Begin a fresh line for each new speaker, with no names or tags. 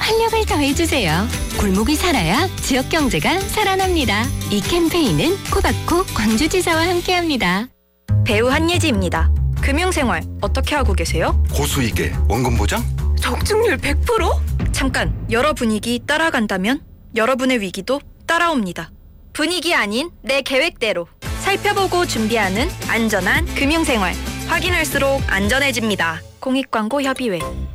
활력을 더해주세요. 골목이 살아야 지역 경제가 살아납니다. 이 캠페인은 코바코 광주지사와 함께합니다.
배우 한예지입니다. 금융생활 어떻게 하고 계세요?
고수익에 원금 보장?
적중률 100%? 잠깐, 여러 분위기 따라간다면 여러분의 위기도 따라옵니다. 분위기 아닌 내 계획대로 살펴보고 준비하는 안전한 금융생활. 확인할수록 안전해집니다. 공익광고협의회.